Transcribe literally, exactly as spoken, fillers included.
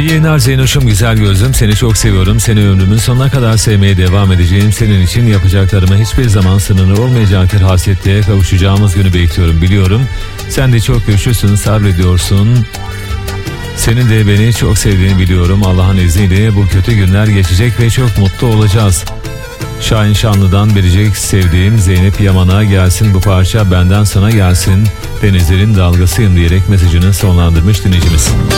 yayınlar Zeynoş'um, güzel gözlüm. Seni çok seviyorum. Seni ömrümün sonuna kadar sevmeye devam edeceğim. Senin için yapacaklarıma hiçbir zaman sınırı olmayacaktır. Hasretliğe kavuşacağımız günü bekliyorum, biliyorum. Sen de çok güçlüsün, sabrediyorsun. Senin de beni çok sevdiğini biliyorum. Allah'ın izniyle bu kötü günler geçecek ve çok mutlu olacağız. Şahin Şanlı'dan biricik sevdiğim Zeynep Yaman'a gelsin bu parça, benden sana gelsin. Denizlerin dalgasıyım diyerek mesajını sonlandırmış dinleyicimiz.